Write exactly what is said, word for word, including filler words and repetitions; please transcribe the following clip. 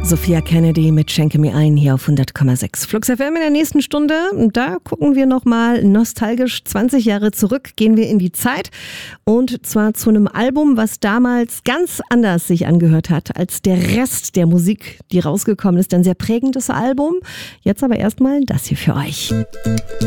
Sophia Kennedy mit Schenke mir ein hier auf hundert Komma sechs. Flux F M in der nächsten Stunde. Da gucken wir nochmal nostalgisch zwanzig Jahre zurück, gehen wir in die Zeit. Und zwar zu einem Album, was damals ganz anders sich angehört hat als der Rest der Musik, die rausgekommen ist. Ein sehr prägendes Album. Jetzt aber erstmal das hier für euch.